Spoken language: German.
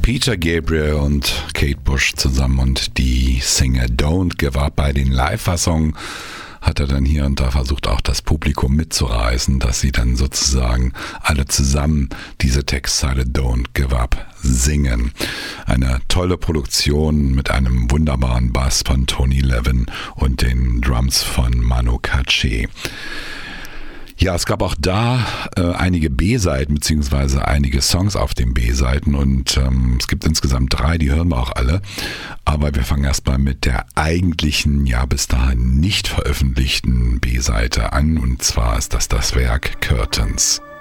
Peter Gabriel und Kate Bush zusammen und die Single Don't Give Up. Bei den Live-Fassungen hat er dann hier und da versucht, auch das Publikum mitzureißen, dass sie dann sozusagen alle zusammen diese Textzeile Don't Give Up singen. Eine tolle Produktion mit einem wunderbaren Bass von Tony Levin und den Drums von Manu Katché. Ja, es gab auch da einige B-Seiten beziehungsweise einige Songs auf den B-Seiten und es gibt insgesamt 3, die hören wir auch alle. Aber wir fangen erstmal mit der eigentlichen, ja bis dahin nicht veröffentlichten B-Seite an und zwar ist das Werk Curtains.